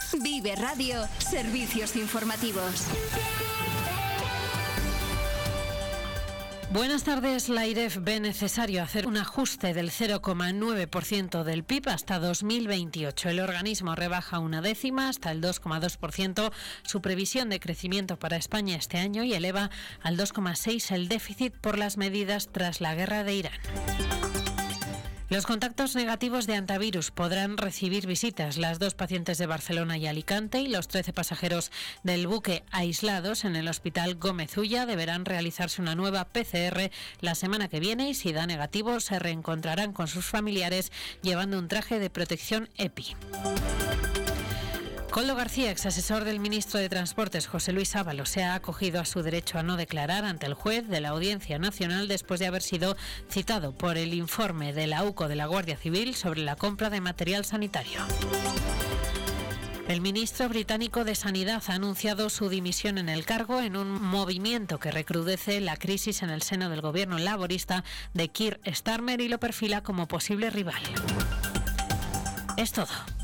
Vive Radio, servicios informativos. Buenas tardes. La AIREF ve necesario hacer un ajuste del 0,9% del PIB hasta 2028. El organismo rebaja una décima, hasta el 2,2%, su previsión de crecimiento para España este año y eleva al 2,6% el déficit por las medidas tras la guerra de Irán. Los contactos negativos de Antivirus podrán recibir visitas. Las 2 pacientes de Barcelona y Alicante y los 13 pasajeros del buque aislados en el Hospital Gómez Ulla deberán realizarse una nueva PCR la semana que viene y si da negativo se reencontrarán con sus familiares llevando un traje de protección EPI. Koldo García, exasesor del ministro de Transportes José Luis Ábalos, se ha acogido a su derecho a no declarar ante el juez de la Audiencia Nacional después de haber sido citado por el informe de la UCO de la Guardia Civil sobre la compra de material sanitario. El ministro británico de Sanidad ha anunciado su dimisión en el cargo en un movimiento que recrudece la crisis en el seno del gobierno laborista de Keir Starmer y lo perfila como posible rival. Es todo.